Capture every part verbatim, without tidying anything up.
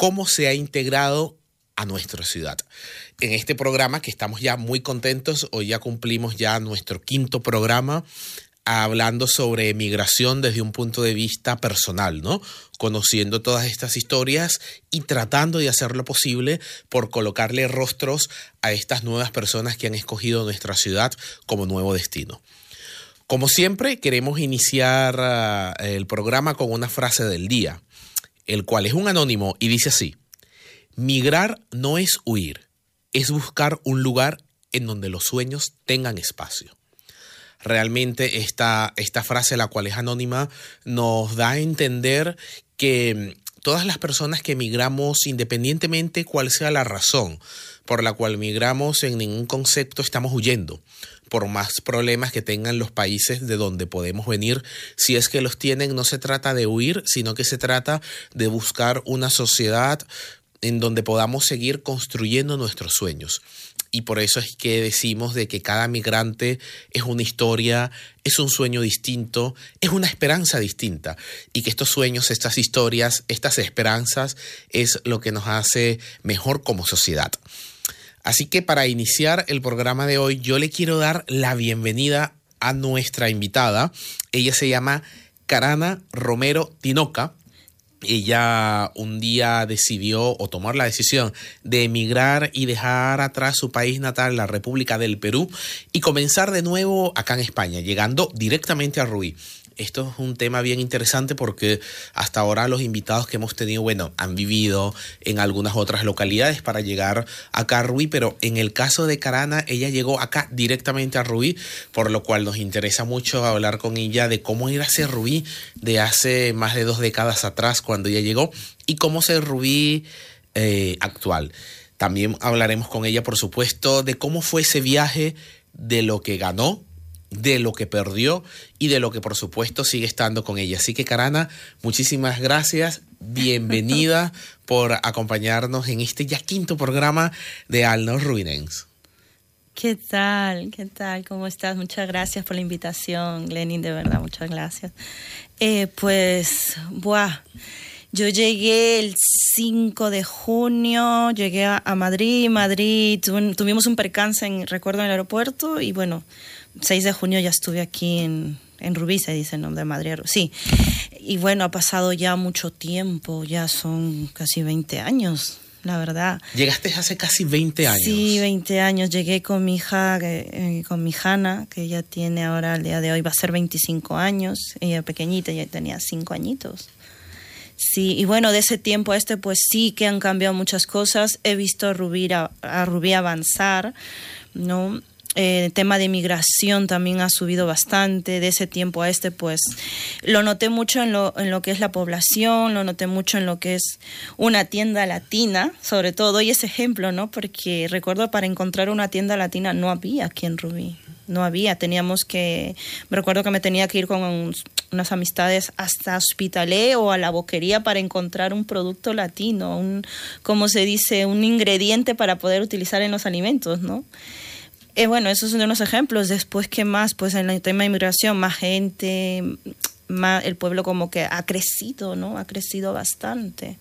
cómo se ha integrado a nuestra ciudad. En este programa, que estamos ya muy contentos, hoy ya cumplimos ya nuestro quinto programa, hablando sobre migración desde un punto de vista personal, ¿no? Conociendo todas estas historias y tratando de hacer lo posible por colocarle rostros a estas nuevas personas que han escogido nuestra ciudad como nuevo destino. Como siempre, queremos iniciar uh, el programa con una frase del día, el cual es un anónimo y dice así: migrar no es huir, es buscar un lugar en donde los sueños tengan espacio. Realmente esta, esta frase, la cual es anónima, nos da a entender que todas las personas que migramos, independientemente cuál sea la razón por la cual migramos, en ningún concepto estamos huyendo, por más problemas que tengan los países de donde podemos venir. Si es que los tienen, no se trata de huir, sino que se trata de buscar una sociedad en donde podamos seguir construyendo nuestros sueños. Y por eso es que decimos de que cada migrante es una historia, es un sueño distinto, es una esperanza distinta. Y que estos sueños, estas historias, estas esperanzas es lo que nos hace mejor como sociedad. Así que para iniciar el programa de hoy, yo le quiero dar la bienvenida a nuestra invitada. Ella se llama Karana Romero Tinoca. Ella un día decidió o tomar la decisión de emigrar y dejar atrás su país natal, la República del Perú, y comenzar de nuevo acá en España, llegando directamente a Rubí. Esto es un tema bien interesante porque hasta ahora los invitados que hemos tenido, bueno, han vivido en algunas otras localidades para llegar acá a Rubí, pero en el caso de Karana, ella llegó acá directamente a Rubí, por lo cual nos interesa mucho hablar con ella de cómo era ese Rubí de hace más de dos décadas atrás cuando ella llegó y cómo es el Rubí eh, actual. También hablaremos con ella, por supuesto, de cómo fue ese viaje, de lo que ganó, de lo que perdió y de lo que por supuesto sigue estando con ella. Así que Karana, muchísimas gracias, bienvenida por acompañarnos en este ya quinto programa de Alnos Rubinense. ¿Qué tal? ¿Qué tal? ¿Cómo estás? Muchas gracias por la invitación, Lenin, de verdad, muchas gracias. Eh, pues, buah, yo llegué el cinco de junio, llegué a, a Madrid, Madrid, tu, tuvimos un percance, en, recuerdo, en el aeropuerto y bueno, seis de junio ya estuve aquí en, en Rubí, se dice, ¿no? De Madrid. Sí. Y bueno, ha pasado ya mucho tiempo, ya son casi veinte años, la verdad. ¿Llegaste hace casi veinte años? Sí, veinte años. Llegué con mi hija, eh, con mi Hanna, que ella tiene ahora, al día de hoy, va a ser veinticinco años. Ella pequeñita, ya tenía cinco añitos. Sí, y bueno, de ese tiempo a este, pues sí que han cambiado muchas cosas. He visto a Rubí, a, a Rubí avanzar, ¿no? El eh, tema de migración también ha subido bastante. De ese tiempo a este, pues lo noté mucho en lo, en lo que es la población, lo noté mucho en lo que es una tienda latina, sobre todo, y ese ejemplo, ¿no? Porque recuerdo, para encontrar una tienda latina no había aquí en Rubí, no había, teníamos que, me recuerdo que me tenía que ir con un, unas amistades hasta Hospitalet o a la Boquería para encontrar un producto latino, un, como se dice, un ingrediente para poder utilizar en los alimentos, ¿no? Eh, bueno, esos son unos ejemplos. Después, ¿qué más? Pues en el tema de inmigración, más gente, más, el pueblo como que ha crecido, ¿no? Ha crecido bastante.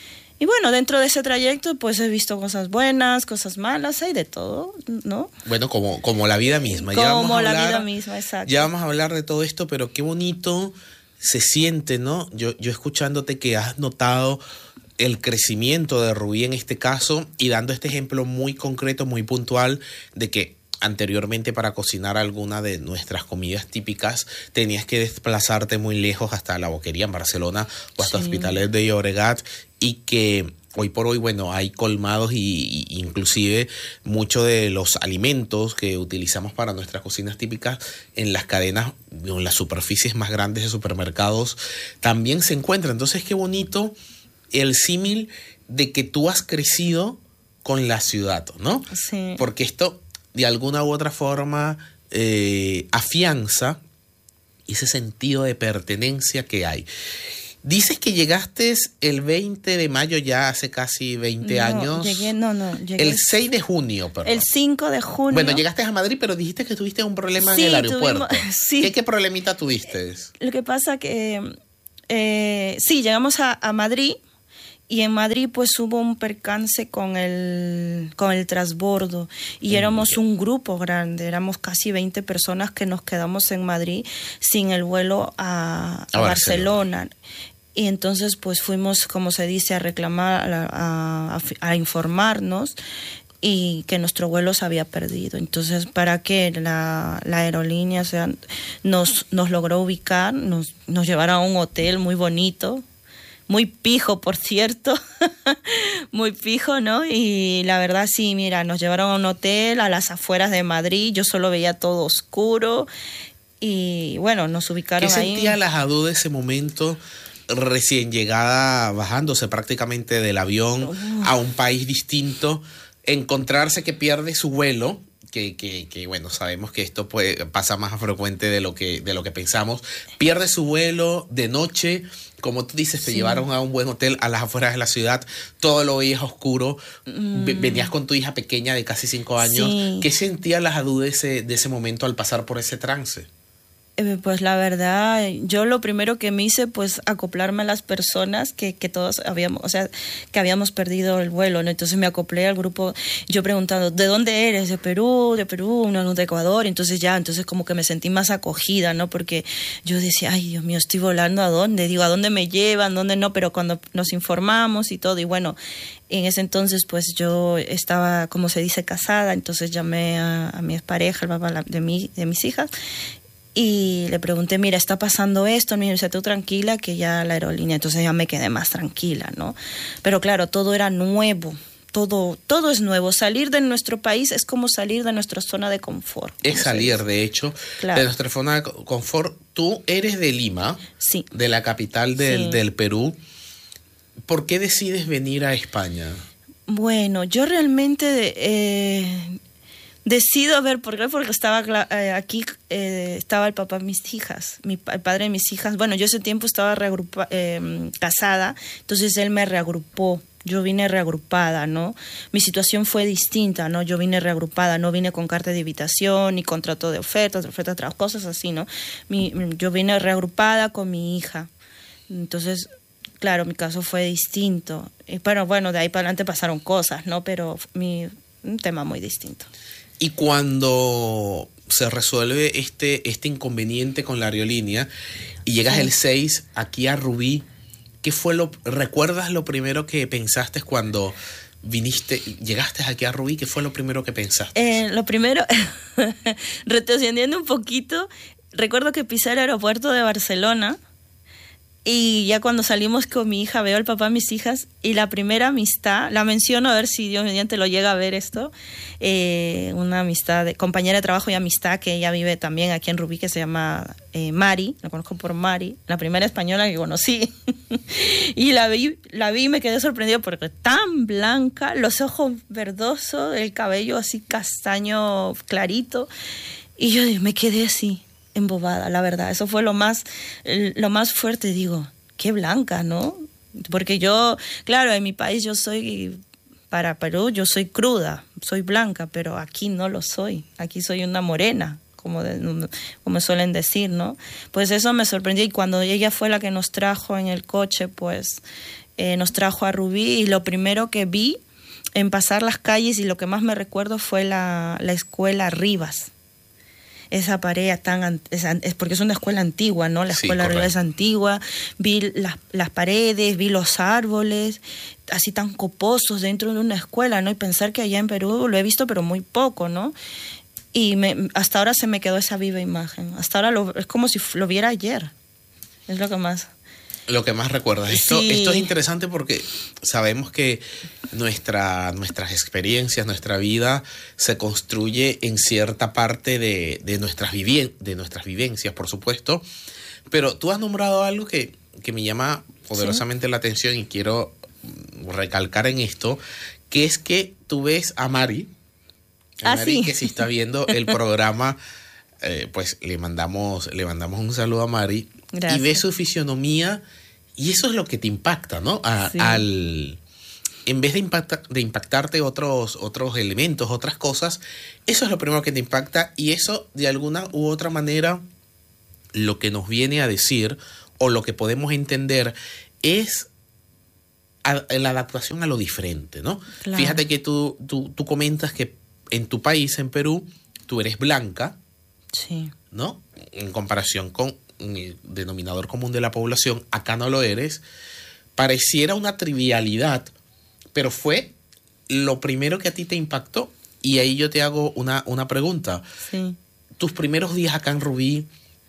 Y bueno, dentro de ese trayecto, pues he visto cosas buenas, cosas malas, hay de todo, ¿no? Bueno, como, como la vida misma. Como ya vamos a hablar, la vida misma, exacto. Ya vamos a hablar de todo esto, pero qué bonito se siente, ¿no? Yo, yo escuchándote que has notado el crecimiento de Rubí en este caso y dando este ejemplo muy concreto, muy puntual de que anteriormente, para cocinar alguna de nuestras comidas típicas, tenías que desplazarte muy lejos hasta la Boquería en Barcelona o hasta sí. Hospitalet de Llobregat, y que hoy por hoy, bueno, hay colmados y, y inclusive muchos de los alimentos que utilizamos para nuestras cocinas típicas en las cadenas, en las superficies más grandes de supermercados también se encuentran. Entonces, qué bonito el símil de que tú has crecido con la ciudad, ¿no? Sí. Porque esto de alguna u otra forma eh, afianza ese sentido de pertenencia que hay. Dices que llegaste el veinte de mayo, ya hace casi veinte no, años. Llegué, no, no. Llegué el seis de junio, perdón. El cinco de junio. Bueno, llegaste a Madrid, pero dijiste que tuviste un problema sí, en el aeropuerto. Tuvimos, sí. ¿Qué, ¿Qué problemita tuviste? Lo que pasa que, eh, sí, llegamos a, a Madrid. Y en Madrid pues hubo un percance con el, con el transbordo y éramos un grupo grande, éramos casi veinte personas que nos quedamos en Madrid sin el vuelo a, a, a Barcelona. Barcelona. Y entonces pues fuimos, como se dice, a reclamar, a, a, a informarnos y que nuestro vuelo se había perdido. Entonces, para que la, la aerolínea, o sea, nos, nos logró ubicar, nos, nos llevaron a un hotel muy bonito, muy pijo, por cierto, muy pijo, ¿no? Y la verdad, sí, mira, nos llevaron a un hotel a las afueras de Madrid, yo solo veía todo oscuro y, bueno, nos ubicaron ahí. ¿Qué sentía la Jadú de ese momento, recién llegada, bajándose prácticamente del avión uh. a un país distinto, encontrarse que pierde su vuelo? Que, que, que bueno, sabemos que esto puede, pasa más frecuente de lo que, de lo que pensamos. Pierde su vuelo de noche, como tú dices, te sí. llevaron a un buen hotel a las afueras de la ciudad, todo lo veías oscuro, mm. venías con tu hija pequeña de casi cinco años. Sí. ¿Qué sentía la Jadú de ese, de ese momento al pasar por ese trance? Pues la verdad, yo lo primero que me hice, pues acoplarme a las personas que, que todos habíamos, o sea, que habíamos perdido el vuelo, ¿no? Entonces me acoplé al grupo, yo preguntando, ¿de dónde eres? De Perú, de Perú, no, de Ecuador. Entonces ya, entonces como que me sentí más acogida, ¿no? Porque yo decía, ay, Dios mío, estoy volando, ¿a dónde? Digo, ¿a dónde me llevan? ¿Dónde no? Pero cuando nos informamos y todo, y bueno, en ese entonces, pues yo estaba, como se dice, casada, entonces llamé a, a mi expareja, el papá de, mi, de mis hijas, y le pregunté, mira, está pasando esto, me dice, tú tranquila, que ya la aerolínea, entonces ya me quedé más tranquila, ¿no? Pero claro, todo era nuevo, todo, todo es nuevo. Salir de nuestro país es como salir de nuestra zona de confort. Es salir, de hecho, claro. de nuestra zona de confort. Tú eres de Lima, sí. de la capital del, sí. del Perú. ¿Por qué decides venir a España? Bueno, yo realmente... Eh, Decido, a ver, ¿por qué? Porque estaba eh, aquí, eh, estaba el papá de mis hijas, mi, el padre de mis hijas. Bueno, yo ese tiempo estaba reagrupa, eh, casada, entonces él me reagrupó. Yo vine reagrupada, ¿no? Mi situación fue distinta, ¿no? Yo vine reagrupada, no vine con carta de invitación, ni contrato de ofertas, de ofertas, otras cosas así, ¿no? Mi, yo vine reagrupada con mi hija. Entonces, claro, mi caso fue distinto. Y, pero bueno, de ahí para adelante pasaron cosas, ¿no? Pero mi, un tema muy distinto. Y cuando se resuelve este, este inconveniente con la aerolínea y llegas sí. el seis aquí a Rubí, ¿qué fue lo, recuerdas lo primero que pensaste cuando viniste, llegaste aquí a Rubí? ¿Qué fue lo primero que pensaste? Eh, lo primero, retrocediendo un poquito, recuerdo que pisé el aeropuerto de Barcelona y ya cuando salimos con mi hija veo al papá de mis hijas y la primera amistad, la menciono a ver si Dios mediante lo llega a ver esto, eh, una amistad, de, compañera de trabajo y amistad que ella vive también aquí en Rubí, que se llama eh, Mari, la conozco por Mari, la primera española que conocí. Y la vi, la vi y me quedé sorprendida porque tan blanca, los ojos verdosos, el cabello así castaño clarito, y yo me quedé así, embobada, la verdad. Eso fue lo más, lo más fuerte, digo, qué blanca, ¿no? Porque yo, claro, en mi país yo soy, para Perú, yo soy cruda, soy blanca, pero aquí no lo soy, aquí soy una morena, como, de, como suelen decir, ¿no? Pues eso me sorprendió y cuando ella fue la que nos trajo en el coche, pues eh, nos trajo a Rubí y lo primero que vi en pasar las calles y lo que más me recuerdo fue la, la escuela Rivas. Esa pared tan, es, es porque es una escuela antigua, ¿no? La escuela sí, es antigua, vi las, las paredes, vi los árboles, así tan coposos dentro de una escuela, ¿no? Y pensar que allá en Perú lo he visto, pero muy poco, ¿no? Y me, hasta ahora se me quedó esa viva imagen. Hasta ahora lo, es como si lo viera ayer. Es lo que más... Lo que más recuerdas. Esto, sí. esto es interesante porque sabemos que nuestra, nuestras experiencias, nuestra vida se construye en cierta parte de, de, nuestras, vivien- de nuestras vivencias, por supuesto. Pero tú has nombrado algo que, que me llama poderosamente ¿Sí? la atención y quiero recalcar en esto, que es que tú ves a Mari, a ah, Mari sí. que si está viendo el programa, eh, pues le mandamos, le mandamos un saludo a Mari. Gracias. Y ves su fisionomía y eso es lo que te impacta, ¿no? A, sí. al, en vez de, impacta, de impactarte otros, otros elementos, otras cosas, eso es lo primero que te impacta y eso de alguna u otra manera lo que nos viene a decir o lo que podemos entender es a, a la adaptación a lo diferente, ¿no? Claro. Fíjate que tú, tú, tú comentas que en tu país, en Perú, tú eres blanca, Sí. ¿no? En comparación con el denominador común de la población, acá no lo eres. Pareciera una trivialidad, pero fue lo primero que a ti te impactó. Y ahí yo te hago una, una pregunta. Sí. Tus primeros días acá en Rubí,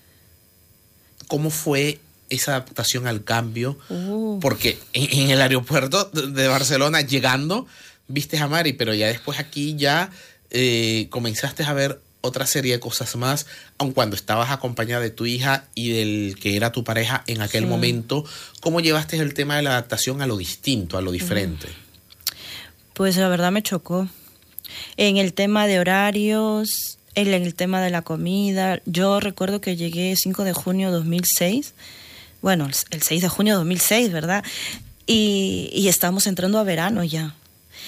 ¿cómo fue esa adaptación al cambio? Uh. Porque en, en el aeropuerto de Barcelona, llegando, viste a Mari, pero ya después aquí ya eh, comenzaste a ver otra serie de cosas más, aun cuando estabas acompañada de tu hija y del que era tu pareja en aquel Sí. momento. ¿Cómo llevaste el tema de la adaptación a lo distinto, a lo diferente? Pues la verdad me chocó. En el tema de horarios, en el tema de la comida. Yo recuerdo que llegué cinco de junio de dos mil seis. Bueno, el seis de junio de dos mil seis, ¿verdad? Y, y estábamos entrando a verano ya.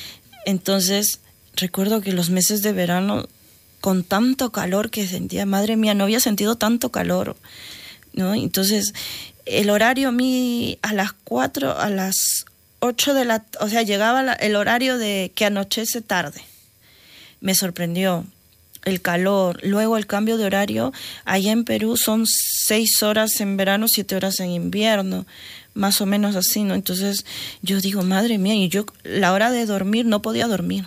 Entonces, recuerdo que los meses de verano, con tanto calor que sentía, madre mía, no había sentido tanto calor, ¿no? Entonces, el horario a mí a las cuatro, a las ocho de la... O sea, llegaba la, el horario de que anochece tarde. Me sorprendió el calor. Luego el cambio de horario. Allá en Perú son seis horas en verano, siete horas en invierno. Más o menos así, ¿no? Entonces yo digo, madre mía, y yo la hora de dormir no podía dormir.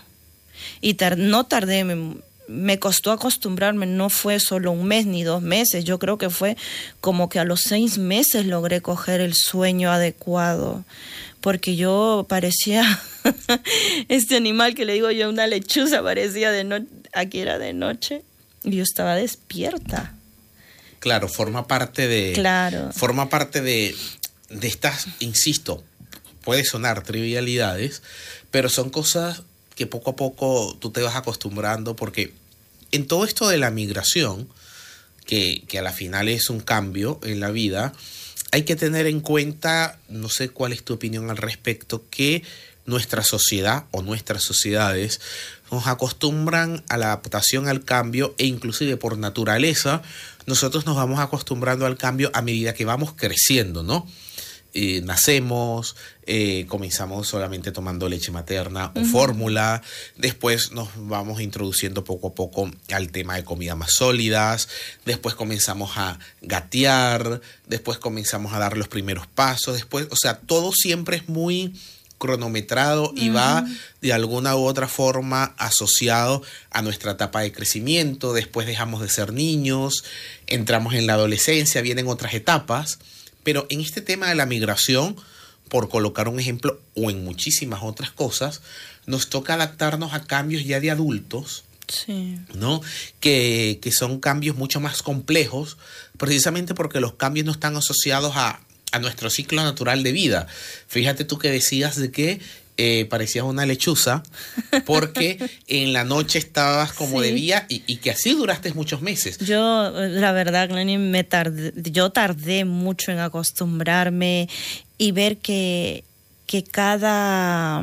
Y tar- no tardé, me, me costó acostumbrarme. No fue solo un mes ni dos meses. Yo creo que fue como que a los seis meses logré coger el sueño adecuado. Porque yo parecía este animal que le digo yo, una lechuza, parecía de noche, aquí era de noche, y yo estaba despierta. Claro, forma parte de... Claro. Forma parte de, de estas, insisto, puede sonar trivialidades, pero son cosas que poco a poco tú te vas acostumbrando, porque en todo esto de la migración, que, que a la final es un cambio en la vida, hay que tener en cuenta, no sé cuál es tu opinión al respecto, que nuestra sociedad o nuestras sociedades nos acostumbran a la adaptación al cambio, e inclusive por naturaleza nosotros nos vamos acostumbrando al cambio a medida que vamos creciendo, ¿no? Eh, nacemos, eh, comenzamos solamente tomando leche materna o uh-huh. fórmula, después nos vamos introduciendo poco a poco al tema de comidas más sólidas, después comenzamos a gatear, después comenzamos a dar los primeros pasos, después, o sea, todo siempre es muy cronometrado y uh-huh. va de alguna u otra forma asociado a nuestra etapa de crecimiento. Después dejamos de ser niños, entramos en la adolescencia, vienen otras etapas. Pero en este tema de la migración, por colocar un ejemplo, o en muchísimas otras cosas, nos toca adaptarnos a cambios ya de adultos, sí. ¿no? Que, que son cambios mucho más complejos, precisamente porque los cambios no están asociados a, a nuestro ciclo natural de vida. Fíjate tú que decías de que eh, parecías una lechuza, porque en la noche estabas como sí. de día, y, y que así duraste muchos meses. Yo, la verdad, Glenny, me tardé, yo tardé mucho en acostumbrarme y ver que, que cada,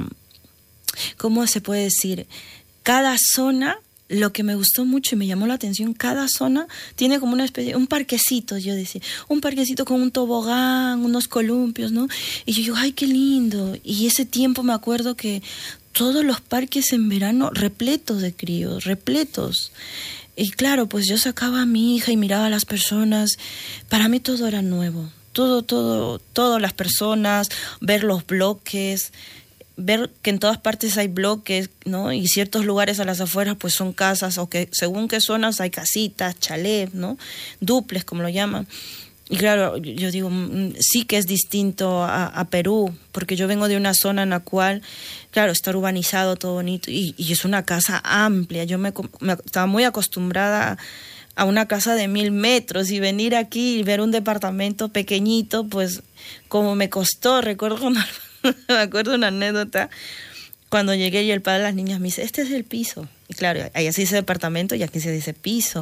¿cómo se puede decir? Cada zona, lo que me gustó mucho y me llamó la atención, cada zona tiene como una especie, un parquecito, yo decía, un parquecito con un tobogán, unos columpios, ¿no? Y yo digo, ay, qué lindo. Y ese tiempo me acuerdo que todos los parques en verano repletos de críos, repletos. Y claro, pues yo sacaba a mi hija y miraba a las personas. Para mí todo era nuevo. Todo, todo, todas las personas, ver los bloques, ver que en todas partes hay bloques, ¿no? Y ciertos lugares a las afueras pues son casas, o que según qué zonas hay casitas, chalets, ¿no? Duples, como lo llaman. Y claro, yo digo, sí que es distinto a, a Perú, porque yo vengo de una zona en la cual, claro, está urbanizado, todo bonito, y, y es una casa amplia. Yo me, me estaba muy acostumbrada a, a una casa de mil metros, y venir aquí y ver un departamento pequeñito, pues como me costó. Recuerdo una, me acuerdo una anécdota, cuando llegué y el padre de las niñas me dice, este es el piso. Y claro, allá se dice departamento y aquí se dice piso.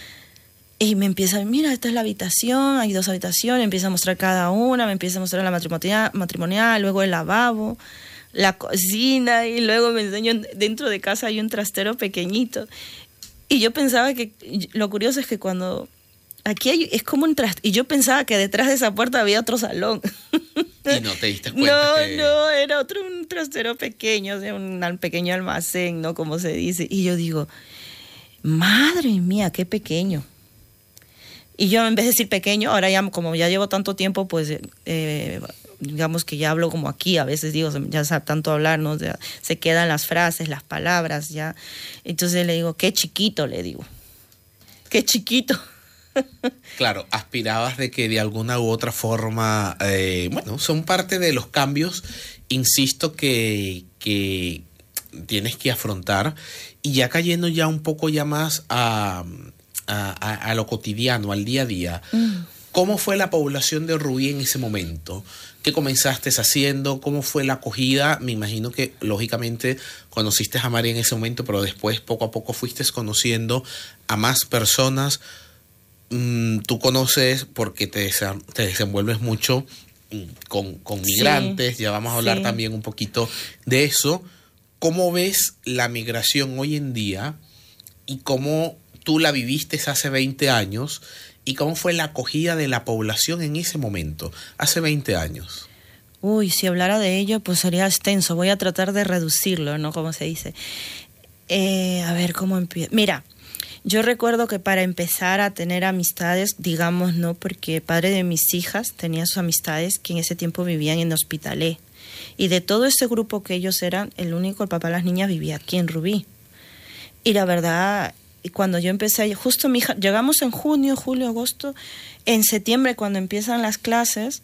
Y me empieza a mira, esta es la habitación, hay dos habitaciones, empieza a mostrar cada una, me empieza a mostrar la matrimonial, matrimonial, luego el lavabo, la cocina, y luego me enseñó, dentro de casa hay un trastero pequeñito. Y yo pensaba que, lo curioso es que cuando, aquí hay, es como un trastero, y yo pensaba que detrás de esa puerta había otro salón. Y no te diste cuenta No, que... no, era otro un trastero pequeño, o sea, un al- pequeño almacén, ¿no? Como se dice. Y yo digo, madre mía, qué pequeño. Y yo en vez de decir pequeño, ahora ya como ya llevo tanto tiempo, pues eh, digamos que ya hablo como aquí, a veces digo, ya sabe tanto hablar, ¿no? O sea, se quedan las frases, las palabras, ya. Entonces le digo, qué chiquito, le digo. Qué chiquito. Claro, aspirabas de que de alguna u otra forma, eh, bueno, son parte de los cambios, insisto, que, que tienes que afrontar. Y ya cayendo ya un poco ya más a, a, a, a lo cotidiano, al día a día, mm. ¿Cómo fue la población de Rubí en ese momento? ¿Qué comenzaste haciendo? ¿Cómo fue la acogida? Me imagino que, lógicamente, conociste a María en ese momento, pero después, poco a poco, fuiste conociendo a más personas. Mm, tú conoces, porque te, desa- te desenvuelves mucho con, con migrantes, sí, ya vamos a hablar sí. también un poquito de eso. ¿Cómo ves la migración hoy en día y cómo tú la viviste hace veinte años? ¿Y cómo fue la acogida de la población en ese momento, hace veinte años? Uy, si hablara de ello, pues sería extenso. Voy a tratar de reducirlo, ¿no? Como se dice. Eh, a ver, ¿cómo empiezo? Mira, yo recuerdo que para empezar a tener amistades, digamos, ¿no? Porque el padre de mis hijas tenía sus amistades que en ese tiempo vivían en Hospitalet. Y de todo ese grupo que ellos eran, el único, el papá de las niñas, vivía aquí en Rubí. Y la verdad... Y cuando yo empecé, justo mi hija, llegamos en junio, julio, agosto, en septiembre cuando empiezan las clases,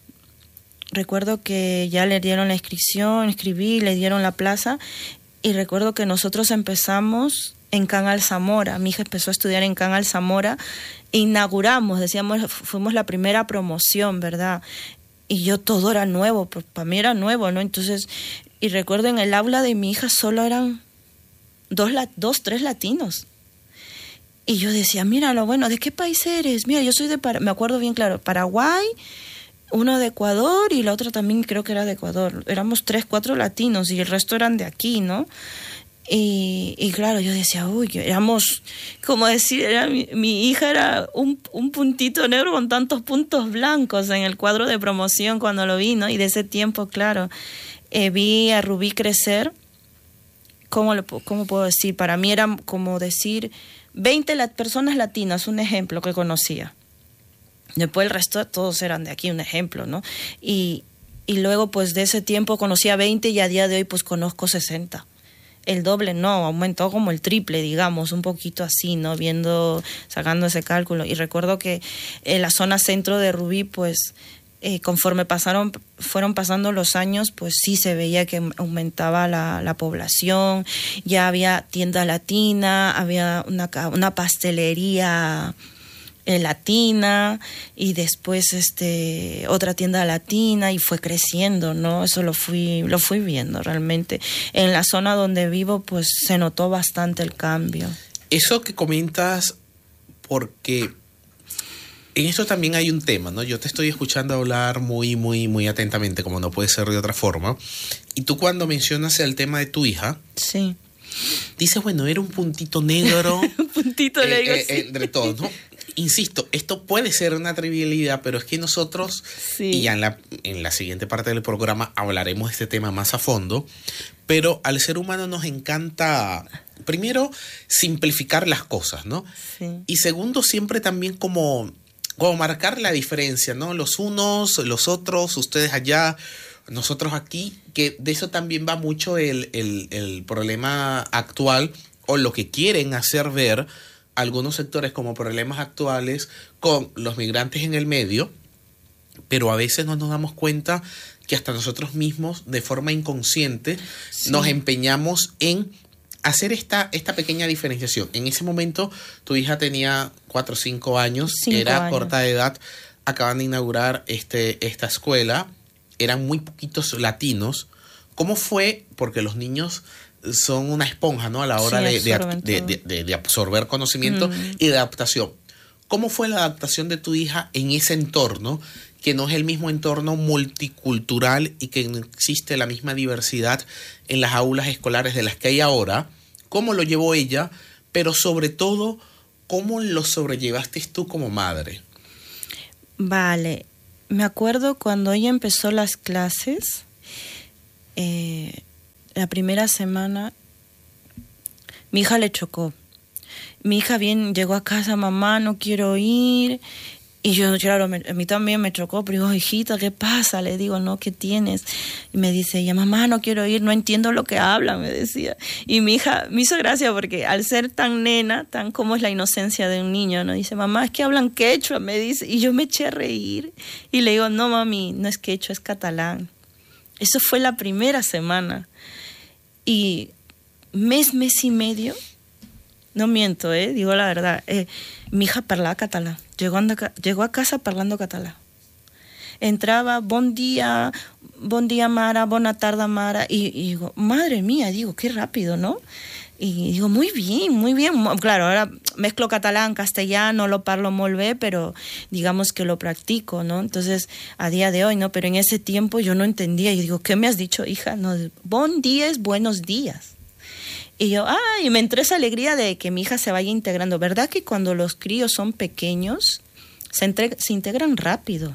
recuerdo que ya le dieron la inscripción, escribí, le dieron la plaza, y recuerdo que nosotros empezamos en Can Alzamora, mi hija empezó a estudiar en Can Alzamora, inauguramos, decíamos, fuimos la primera promoción, ¿verdad? Y yo todo era nuevo, pues para mí era nuevo, ¿no? Entonces, y recuerdo en el aula de mi hija solo eran dos, dos tres latinos. Y yo decía, mira, lo bueno, ¿de qué país eres? Mira, yo soy de, Par- me acuerdo bien claro, Paraguay, uno de Ecuador y la otra también creo que era de Ecuador. Éramos tres, cuatro latinos y el resto eran de aquí, ¿no? Y, y claro, yo decía, uy, éramos, como decir, era mi, mi hija era un, un puntito negro con tantos puntos blancos en el cuadro de promoción cuando lo vi, ¿no? Y de ese tiempo, claro, eh, vi a Rubí crecer. ¿Cómo, le, ¿Cómo puedo decir? Para mí era como decir... veinte la, personas latinas, un ejemplo que conocía. Después el resto todos eran de aquí, un ejemplo, ¿no? Y, y luego pues de ese tiempo conocí a veinte y a día de hoy pues conozco sesenta. El doble no, aumentó como el triple, digamos, un poquito así, ¿no? Viendo, sacando ese cálculo. Y recuerdo que en la zona centro de Rubí pues... Eh, conforme pasaron, fueron pasando los años, pues sí se veía que aumentaba la, la población, ya había tienda latina, había una, una pastelería eh, latina y después este otra tienda latina y fue creciendo, ¿no? Eso lo fui, lo fui viendo realmente. En la zona donde vivo, pues se notó bastante el cambio. Eso que comentas, porque... en esto también hay un tema, ¿no? Yo te estoy escuchando hablar muy, muy, muy atentamente, como no puede ser de otra forma. Y tú cuando mencionas el tema de tu hija, sí, dices, bueno, era un puntito negro. un puntito eh, negro, eh, sí. Entre todos, ¿no? Insisto, esto puede ser una trivialidad, pero es que nosotros, sí. y ya en la, en la siguiente parte del programa hablaremos de este tema más a fondo, pero al ser humano nos encanta, primero, simplificar las cosas, ¿no? Sí. Y segundo, siempre también como... como marcar la diferencia, ¿no? Los unos, los otros, ustedes allá, nosotros aquí, que de eso también va mucho el, el, el problema actual o lo que quieren hacer ver algunos sectores como problemas actuales con los migrantes en el medio, pero a veces no nos damos cuenta que hasta nosotros mismos, de forma inconsciente, sí. nos empeñamos en hacer esta, esta pequeña diferenciación. En ese momento tu hija tenía cuatro o cinco años, cinco era años. corta de edad, acaban de inaugurar este, esta escuela, eran muy poquitos latinos. ¿Cómo fue? Porque los niños son una esponja, ¿no? A la hora sí, de, de, de, de, de absorber conocimiento mm. y de adaptación. ¿Cómo fue la adaptación de tu hija en ese entorno, que no es el mismo entorno multicultural y que no existe la misma diversidad en las aulas escolares de las que hay ahora? ¿Cómo lo llevó ella? Pero sobre todo, ¿cómo lo sobrellevaste tú como madre? Vale. me acuerdo cuando ella empezó las clases, eh, la primera semana, mi hija le chocó. Mi hija bien llegó a casa, mamá, no quiero ir. Y yo, claro, me, a mí también me chocó, pero digo, hijita, ¿qué pasa? Le digo, no, ¿qué tienes? Y me dice ella, mamá, no quiero ir, no entiendo lo que hablan, me decía. Y mi hija me hizo gracia porque al ser tan nena, tan como es la inocencia de un niño, ¿no? Dice, mamá, es que hablan quechua, me dice. Y yo me eché a reír. Y le digo, no, mami, no es quechua, es catalán. Eso fue la primera semana. Y mes, mes y medio, no miento, ¿eh? Digo la verdad, eh, mi hija parlava catalán. Llegó, anda, llegó a casa parlando catalán. Entraba, bon día, bon día Mara, bona tarda Mara. Y, y digo, madre mía, digo, qué rápido, ¿no? Y digo, muy bien, muy bien. Claro, ahora mezclo catalán, castellano, lo parlo molt bé, pero digamos que lo practico, ¿no? Entonces, a día de hoy, ¿no? Pero en ese tiempo yo no entendía. Y digo, ¿qué me has dicho, hija? No, bon día es buenos días. Y yo, ah, y me entró esa alegría de que mi hija se vaya integrando. ¿Verdad que cuando los críos son pequeños, se, entre, se integran rápido?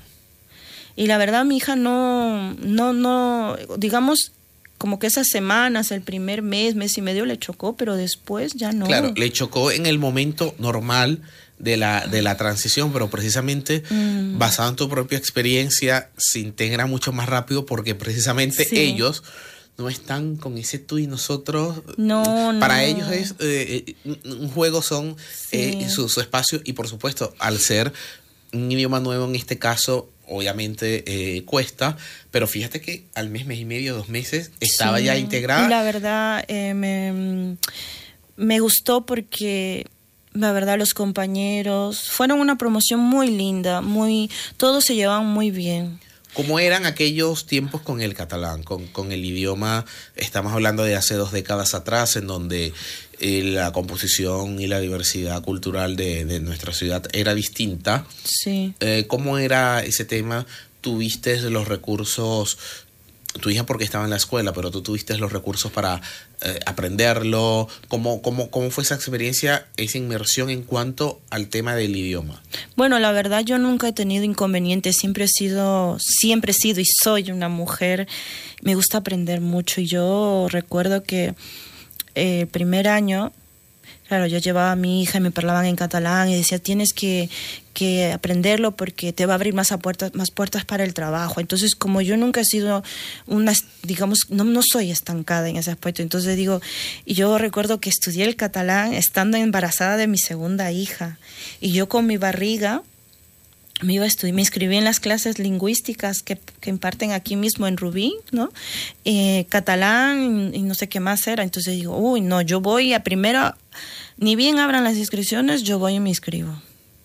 Y la verdad, mi hija no, no, no, digamos, como que esas semanas, el primer mes, mes y medio le chocó, pero después ya no. Claro, le chocó en el momento normal de la, de la transición, pero precisamente mm. basado en tu propia experiencia, se integra mucho más rápido porque precisamente sí. ellos no están con ese tú y nosotros. No, Para no. ellos es eh, un juego, son sí. eh, su, su espacio, y por supuesto, al ser un idioma nuevo en este caso, obviamente eh, cuesta, pero fíjate que al mes, mes y medio, dos meses, estaba sí. ya integrada. Y la verdad, eh, me, me gustó porque la verdad los compañeros fueron una promoción muy linda, muy, todos se llevaban muy bien. ¿Cómo eran aquellos tiempos con el catalán, con, con el idioma? Estamos hablando de hace dos décadas atrás, en donde eh, la composición y la diversidad cultural de, de nuestra ciudad era distinta. Sí. Eh, ¿Cómo era ese tema? ¿Tuviste los recursos? Tu hija porque estaba en la escuela, pero tú tuviste los recursos para eh, aprenderlo. ¿Cómo, cómo, ¿Cómo fue esa experiencia, esa inmersión en cuanto al tema del idioma? Bueno, la verdad yo nunca he tenido inconvenientes. Siempre he sido, siempre he sido y soy una mujer. Me gusta aprender mucho. Y yo recuerdo que eh, el primer año, claro, yo llevaba a mi hija y me parlaban en catalán y decía, tienes que, que aprenderlo porque te va a abrir más, a puertas, más puertas para el trabajo. Entonces, como yo nunca he sido una, digamos, no, no soy estancada en ese aspecto. Entonces digo, y yo recuerdo que estudié el catalán estando embarazada de mi segunda hija. Y yo con mi barriga me iba a estudiar, me inscribí en las clases lingüísticas que, que imparten aquí mismo en Rubí, ¿no? Eh, catalán y no sé qué más era. Entonces digo, uy, no, yo voy a primero, ni bien abran las inscripciones, yo voy y me inscribo.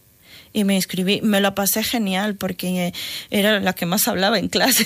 Y me inscribí, me lo pasé genial porque era la que más hablaba en clase.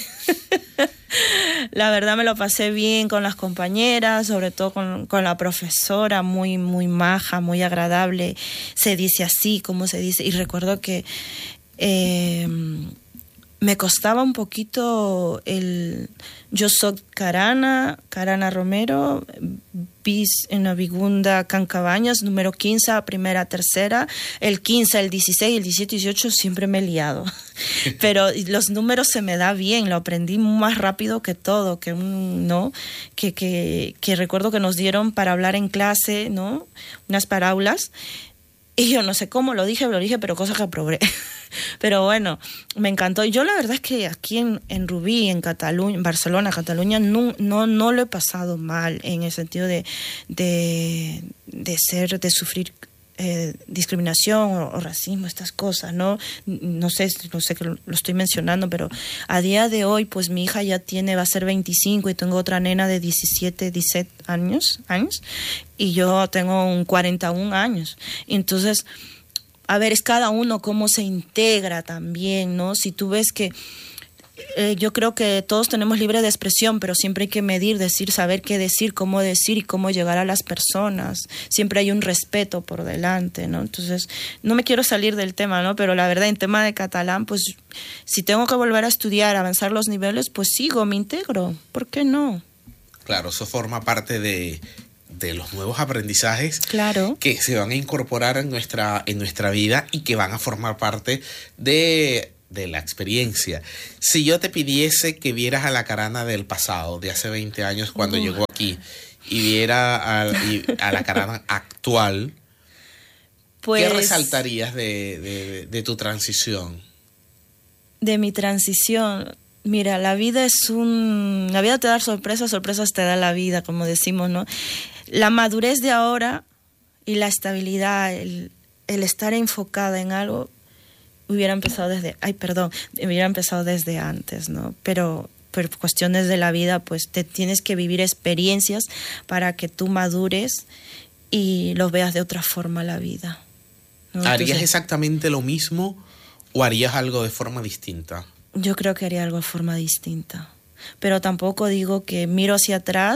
La verdad me lo pasé bien con las compañeras, sobre todo con, con la profesora, muy, muy maja, muy agradable. Se dice así, como se dice. Y recuerdo que Eh, me costaba un poquito el yo soy Carana, Carana Romero, bis en la Vigunda Cancabañas, número quince, primera, tercera, el quince, el dieciséis, el diecisiete, dieciocho, siempre me he liado. Pero los números se me da bien, lo aprendí más rápido que todo, que ¿no? Que, que, que recuerdo que nos dieron para hablar en clase, ¿no? Unas parábolas. Y yo no sé cómo lo dije, lo dije, pero cosas que aprobé. Pero bueno, me encantó. Y yo la verdad es que aquí en, en Rubí, en Cataluña, en Barcelona, Cataluña, no, no, no lo he pasado mal en el sentido de, de, de ser, de sufrir eh, discriminación o, o racismo, estas cosas, ¿no? No sé, no sé que lo, lo estoy mencionando, pero a día de hoy, pues mi hija ya tiene, va a ser veinticinco y tengo otra nena de diecisiete, diecisiete años, años y yo tengo un cuarenta y uno años. Entonces, a ver, es cada uno cómo se integra también, ¿no? Si tú ves que eh, yo creo que todos tenemos libre de expresión, pero siempre hay que medir, decir, saber qué decir, cómo decir y cómo llegar a las personas. Siempre hay un respeto por delante, ¿no? Entonces, no me quiero salir del tema, ¿no? Pero la verdad, en tema de catalán, pues, si tengo que volver a estudiar, avanzar los niveles, pues sigo, me integro. ¿Por qué no? Claro, eso forma parte de... de los nuevos aprendizajes, claro, que se van a incorporar en nuestra, en nuestra vida y que van a formar parte de, de la experiencia. Si yo te pidiese que vieras a la Karana del pasado, de hace veinte años cuando uh. llegó aquí, y viera a, y, a la Karana actual, pues, ¿qué resaltarías de, de, de tu transición? De mi transición, mira, la vida es un... La vida te da sorpresas, sorpresas te da la vida, como decimos, ¿no? La madurez de ahora y la estabilidad, el, el estar enfocada en algo, hubiera empezado desde... Ay, perdón, hubiera empezado desde antes, ¿no? Pero... por cuestiones de la vida, pues te tienes que vivir experiencias para que tú madures y lo veas de otra forma la vida, ¿no? ¿Harías Entonces, exactamente lo mismo o harías algo de forma distinta? Yo creo que haría algo de forma distinta, pero tampoco digo que miro hacia atrás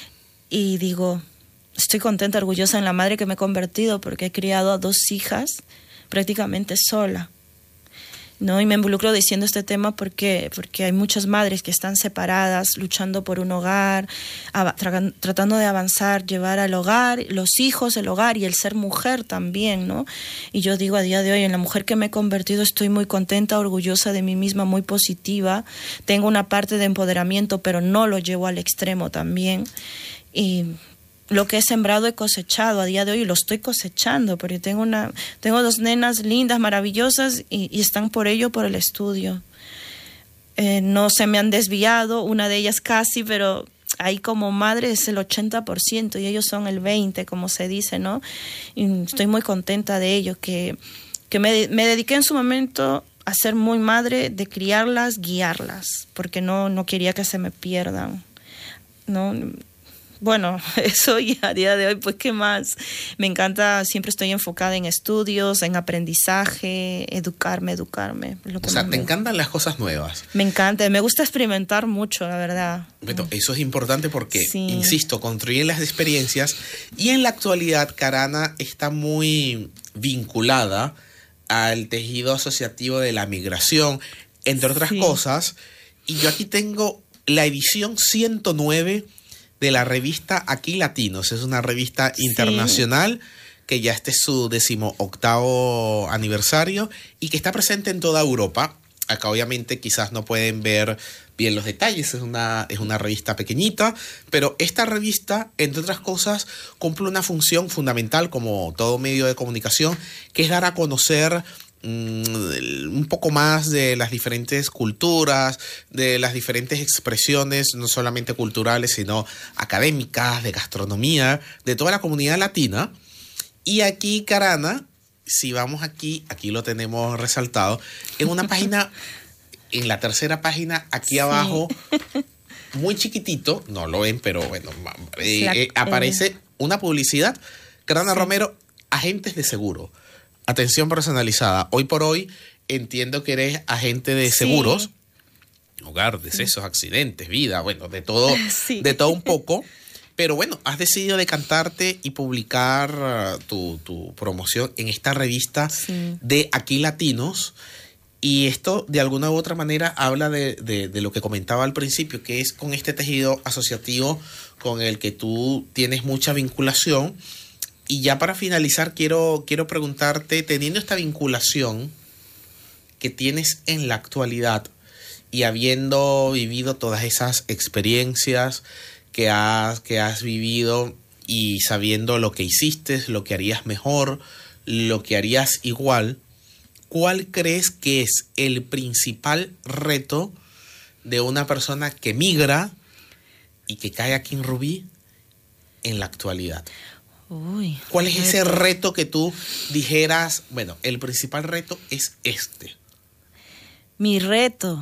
y digo, estoy contenta, orgullosa en la madre que me he convertido porque he criado a dos hijas prácticamente sola. ¿No? Y me involucro diciendo este tema porque, porque hay muchas madres que están separadas, luchando por un hogar, tra- tratando de avanzar, llevar al hogar, los hijos, el hogar y el ser mujer también, ¿no? Y yo digo a día de hoy, en la mujer que me he convertido estoy muy contenta, orgullosa de mí misma, muy positiva. Tengo una parte de empoderamiento, pero no lo llevo al extremo también. Y lo que he sembrado he cosechado a día de hoy y lo estoy cosechando porque tengo una tengo dos nenas lindas, maravillosas y, y están por ello por el estudio. Eh, no se me han desviado, una de ellas casi, pero ahí como madre es el ochenta por ciento y ellos son el veinte por ciento, como se dice, ¿no? Y estoy muy contenta de ello, que, que me, me dediqué en su momento a ser muy madre, de criarlas, guiarlas, porque no, no quería que se me pierdan, ¿no? Bueno, eso y a día de hoy, pues, ¿qué más? Me encanta, siempre estoy enfocada en estudios, en aprendizaje, educarme, educarme. Lo que o sea, ¿te me... encantan las cosas nuevas? Me encanta, me gusta experimentar mucho, la verdad. Beto, eso es importante porque, sí. insisto, construyen las experiencias y en la actualidad Karana está muy vinculada al tejido asociativo de la migración, entre otras sí. cosas. Y yo aquí tengo la edición ciento nueve de la revista Aquí Latinos. Es una revista sí. internacional que ya este es su decimoctavo aniversario y que está presente en toda Europa. Acá obviamente quizás no pueden ver bien los detalles, es una, es una revista pequeñita, pero esta revista, entre otras cosas, cumple una función fundamental como todo medio de comunicación, que es dar a conocer un poco más de las diferentes culturas, de las diferentes expresiones, no solamente culturales, sino académicas, de gastronomía, de toda la comunidad latina. Y aquí Karana, si vamos aquí, aquí lo tenemos resaltado, en una página, en la tercera página, aquí sí. abajo, muy chiquitito, no lo ven, pero bueno, eh, eh, aparece una publicidad. Karana sí. Romero, agentes de seguro. Atención personalizada. Hoy por hoy entiendo que eres agente de seguros, sí. hogar, decesos, accidentes, vida, bueno, de todo, sí. de todo un poco. Pero bueno, has decidido decantarte y publicar uh, tu, tu promoción en esta revista sí. de Aquí Latinos. Y esto de alguna u otra manera habla de, de, de lo que comentaba al principio, que es con este tejido asociativo con el que tú tienes mucha vinculación. Y ya para finalizar, quiero, quiero preguntarte, teniendo esta vinculación que tienes en la actualidad y habiendo vivido todas esas experiencias que has, que has vivido y sabiendo lo que hiciste, lo que harías mejor, lo que harías igual, ¿cuál crees que es el principal reto de una persona que migra y que cae aquí en Rubí en la actualidad? Uy, ¿Cuál es ese reto que tú dijeras, bueno, el principal reto es este? Mi reto.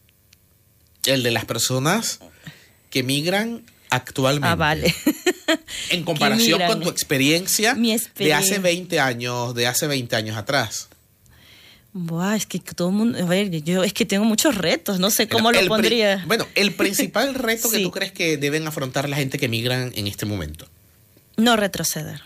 El de las personas que migran actualmente. Ah, vale. En comparación con tu experiencia, Mi experiencia de hace veinte años, de hace veinte años atrás. Buah, es que todo el mundo, a ver, yo es que tengo muchos retos, no sé cómo el, lo el pondría. Pri, bueno, el principal reto sí. que tú crees que deben afrontar la gente que migran en este momento. No retroceder.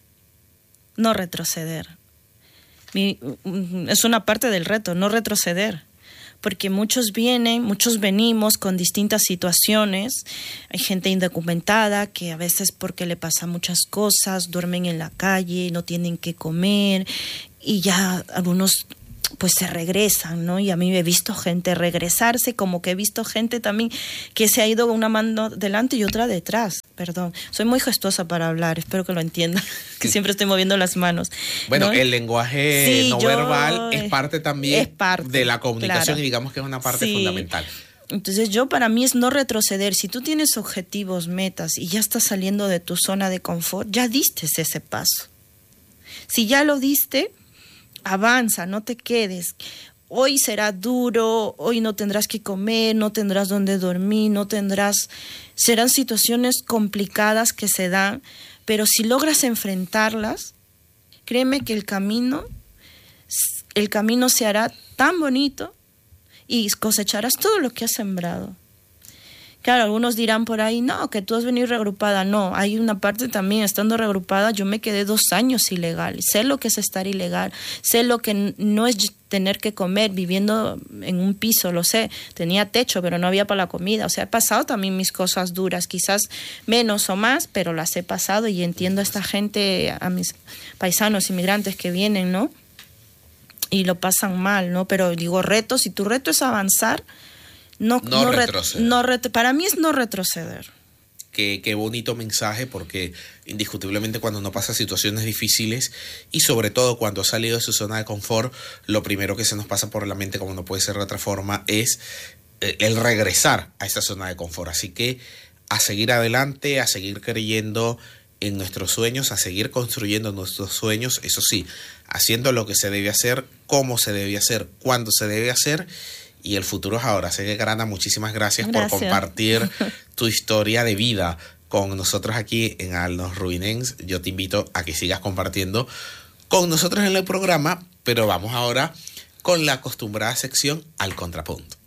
No retroceder. Mi, es una parte del reto, no retroceder. Porque muchos vienen, muchos venimos con distintas situaciones. Hay gente indocumentada que a veces porque le pasan muchas cosas, duermen en la calle, no tienen que comer. Y ya algunos pues se regresan, ¿no? Y a mí he visto gente regresarse, como que he visto gente también que se ha ido una mano delante y otra detrás. Perdón, soy muy gestuosa para hablar, espero que lo entiendan, que siempre estoy moviendo las manos. Bueno, ¿no? el lenguaje sí, no yo, verbal es parte también es parte, de la comunicación, claro. y digamos que es una parte sí. fundamental. Entonces yo, para mí es no retroceder. Si tú tienes objetivos, metas y ya estás saliendo de tu zona de confort, ya diste ese paso. Si ya lo diste, avanza, no te quedes. Hoy será duro, hoy no tendrás que comer, no tendrás dónde dormir, no tendrás... Serán situaciones complicadas que se dan, pero si logras enfrentarlas, créeme que el camino, el camino se hará tan bonito y cosecharás todo lo que has sembrado. Claro, algunos dirán por ahí, no, que tú has venido reagrupada. No, hay una parte también, estando reagrupada, yo me quedé dos años ilegal. Sé lo que es estar ilegal, sé lo que no es tener que comer viviendo en un piso, lo sé. Tenía techo, pero no había para la comida. O sea, he pasado también mis cosas duras, quizás menos o más, pero las he pasado y entiendo a esta gente, a mis paisanos inmigrantes que vienen, ¿no? Y lo pasan mal, ¿no? Pero digo, retos, si tu reto es avanzar, no, no, no retroceder. No ret- para mí es no retroceder. Qué, qué bonito mensaje, porque indiscutiblemente cuando uno pasa situaciones difíciles y sobre todo cuando ha salido de su zona de confort, lo primero que se nos pasa por la mente, como no puede ser de otra forma, es el regresar a esa zona de confort. Así que a seguir adelante, a seguir creyendo en nuestros sueños, a seguir construyendo nuestros sueños, eso sí, haciendo lo que se debe hacer, cómo se debe hacer, cuándo se debe hacer, y el futuro es ahora. Así que, Granda, muchísimas gracias, gracias por compartir tu historia de vida con nosotros aquí en Alnos Ruinens. Yo te invito a que sigas compartiendo con nosotros en el programa, pero vamos ahora con la acostumbrada sección Al Contrapunto.